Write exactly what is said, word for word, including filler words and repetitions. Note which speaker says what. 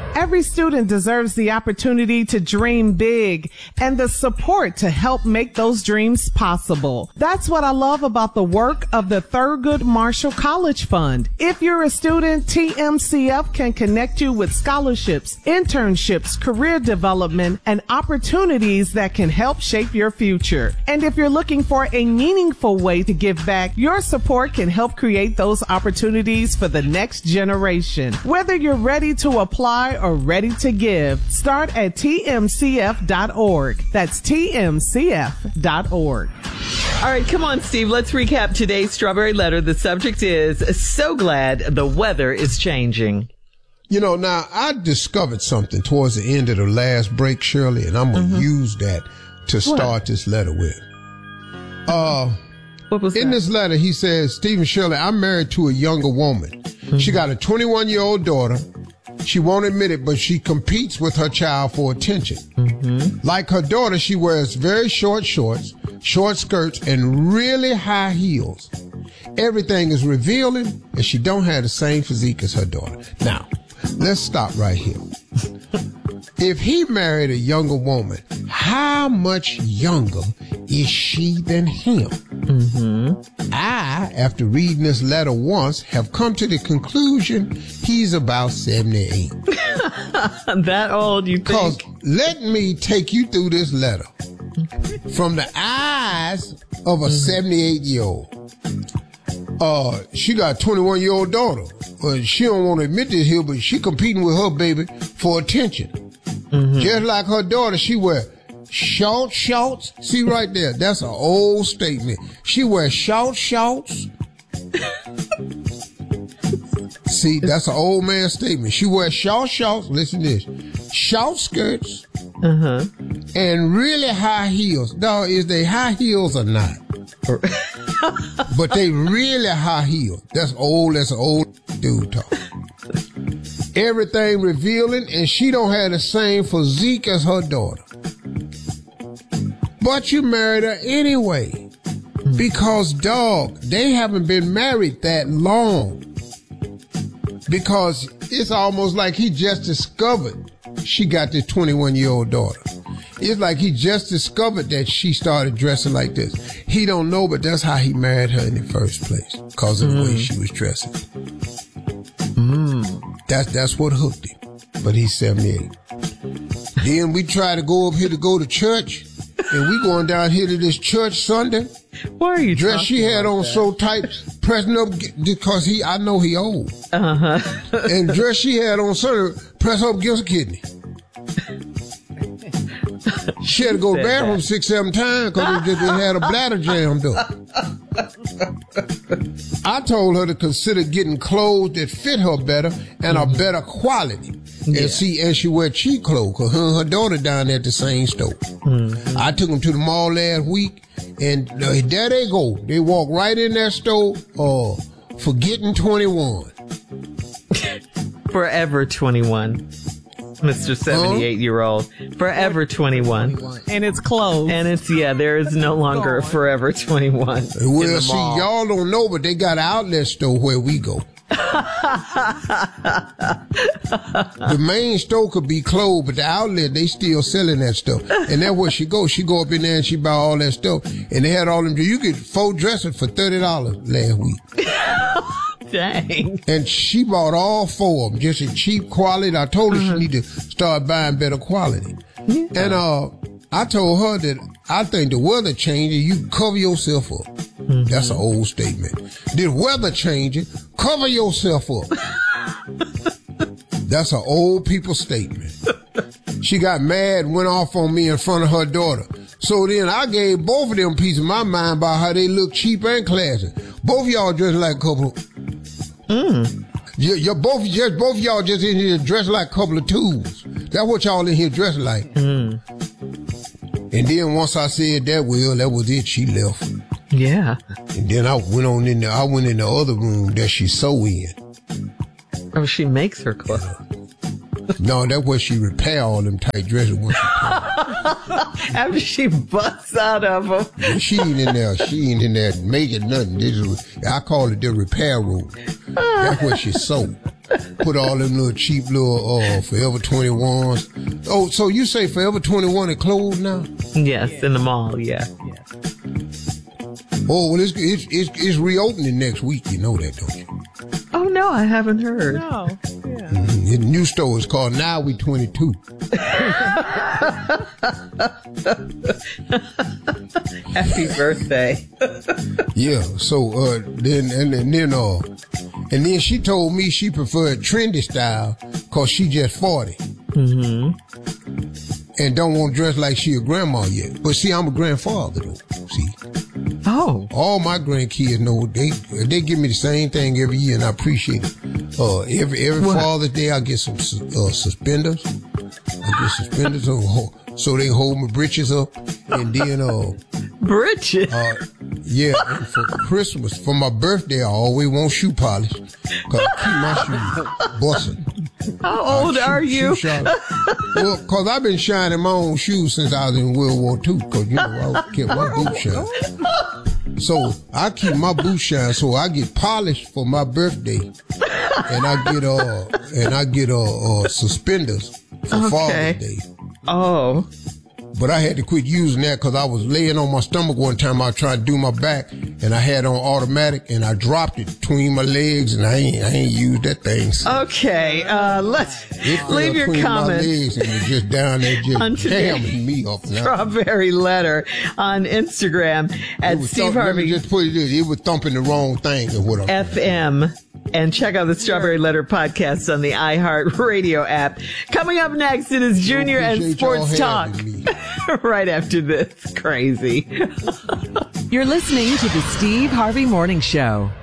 Speaker 1: Every student deserves the opportunity to dream big and the support to help make those dreams possible. That's what I love about the work of the Thurgood Marshall College Fund. If you're a student, T M C F can connect you with scholarships, internships, career development, and opportunities that can help shape your future. And if you're looking for a meaningful way to give back, your support can help create those opportunities for the next generation. Whether you're ready to apply or ready to give, start at T M C F dot org. That's T M C F dot org.
Speaker 2: All right, come on, Steve. Let's recap today's Strawberry Letter. The subject is, so glad the weather is changing.
Speaker 3: You know, now, I discovered something towards the end of the last break, Shirley, and I'm going to mm-hmm. use that to start what? this letter with. Uh,
Speaker 2: what was
Speaker 3: in
Speaker 2: that?
Speaker 3: this letter, he says, Stephen Shirley, I'm married to a younger woman. Mm-hmm. She got a twenty-one-year-old daughter. She won't admit it, but she competes with her child for attention. Mm-hmm. Like her daughter, she wears very short shorts, short skirts, and really high heels. Everything is revealing, and she don't have the same physique as her daughter. Now, let's stop right here. If he married a younger woman, how much younger is she than him? Mm-hmm. I, after reading this letter once, have come to the conclusion he's about seventy-eight.
Speaker 2: That old, you think?
Speaker 3: Because let me take you through this letter from the eyes of a seventy-eight-year-old. Uh, she got a twenty-one-year-old daughter. Uh, she don't want to admit this here, but she competing with her baby for attention. Mm-hmm. Just like her daughter, she wear short shorts. See right there, that's an old statement. She wears short shorts. See, that's an old man statement. She wears short shorts. Listen to this: short skirts, uh-huh. and really high heels. Now, is they high heels or not? But they really high heels. That's old. That's an old dude talk. Everything revealing, and she don't have the same physique as her daughter. But you married her anyway. Because, dog, they haven't been married that long. Because it's almost like he just discovered she got this twenty-one-year-old daughter. It's like he just discovered that she started dressing like this. He don't know, but that's how he married her in the first place. Because of the mm. way she was dressing. Mm. That's, that's what hooked him. But he's seventy-eight. Then we try to go up here to go to church. And we going down here to this church Sunday.
Speaker 2: Why are you
Speaker 3: dress she had on that? So tight, pressing up, because he, I know he old. Uh-huh. And dress she had on Sunday, press up against a kidney. She had to go to the bathroom that. six, seven times because it, it had a bladder jammed up. I told her to consider getting clothes that fit her better and mm-hmm. a better quality. Yeah. And see, and she wear cheap clothes because her and her daughter down there at the same store. Mm-hmm. I took them to the mall last week, and uh, there they go. They walk right in that store, uh, forgetting twenty-one.
Speaker 2: Forever twenty-one. Mister seventy-eight-year-old. Forever twenty-one.
Speaker 1: And it's closed.
Speaker 2: And it's, yeah, there is no longer a Forever twenty-one.
Speaker 3: Well, see, y'all don't know, but they got an outlet store where we go. The main store could be closed, but the outlet, they still selling that stuff. And that's where she go. She go up in there and she buy all that stuff. And they had all them, you get four dresses for thirty dollars last week.
Speaker 2: Dang.
Speaker 3: And she bought all four of them, just a cheap quality. I told her uh-huh. she need to start buying better quality. Yeah. And uh, I told her that I think the weather changing, you cover yourself up. Mm-hmm. That's an old statement. The weather changing, cover yourself up. That's an old people statement. She got mad and went off on me in front of her daughter. So then I gave both of them piece of my mind about how they look cheap and classy. Both of y'all dressed like a couple of... Mm. You, you're both, just, both of y'all just in here dressed like a couple of tools. That's what y'all in here dressed like. Mm. And then once I said that, well, that was it. She left.
Speaker 2: Yeah.
Speaker 3: And then I went on in there. I went in the other room that she sew in.
Speaker 2: Oh, she makes her clothes.
Speaker 3: No, that's where she repair all them tight dresses. When she
Speaker 2: After she busts out of them.
Speaker 3: She ain't in there. She ain't in there making nothing. This is, I call it the repair room. That's where she sew. put all them little cheap little uh, Forever twenty-ones. Oh, so you say Forever twenty-one is closed now?
Speaker 2: Yes, in the mall, yeah. yeah.
Speaker 3: Oh, well, it's, it's, it's, it's reopening next week. You know that, don't you?
Speaker 2: Oh, no, I haven't heard.
Speaker 1: No. Yeah.
Speaker 3: Mm-hmm. The new store is called Now We twenty-two.
Speaker 2: Happy birthday.
Speaker 3: Yeah, so uh, then and, and then uh, and then she told me she preferred trendy style because she just forty. Mm-hmm. And don't want to dress like she a grandma yet. But see, I'm a grandfather though. See.
Speaker 2: Oh.
Speaker 3: All my grandkids know they they give me the same thing every year, and I appreciate it. Uh, every every what? Father's Day, I get some uh, suspenders. I get suspenders so, so they hold my britches up, and then uh,
Speaker 2: britches.
Speaker 3: Uh, yeah, and for Christmas, for my birthday, I always want shoe polish because I keep my shoes busting.
Speaker 2: How old shoe, are you?
Speaker 3: Well, because I've been shining my own shoes since I was in World War Two, because, you know, I kept my boots shine. So I keep my boots shine, so I get polished for my birthday, and I get uh and I get uh, uh suspenders for okay. Father's Day.
Speaker 2: Oh.
Speaker 3: But I had to quit using that because I was laying on my stomach one time. I was trying to do my back, and I had on automatic, and I dropped it between my legs, and I ain't I ain't used that thing. So.
Speaker 2: Okay, uh, let's leave your comments.
Speaker 3: My legs and it's just down there just hammering me up now.
Speaker 2: Strawberry Letter on Instagram at Steve
Speaker 3: thump,
Speaker 2: Harvey.
Speaker 3: Let me just put it this, it was thumping the wrong thing is what I'm
Speaker 2: F M. And check out the Strawberry Letter podcast on the iHeart Radio app. Coming up next, it is Junior and Sports Talk. Right after this. Crazy.
Speaker 4: You're listening to the Steve Harvey Morning Show.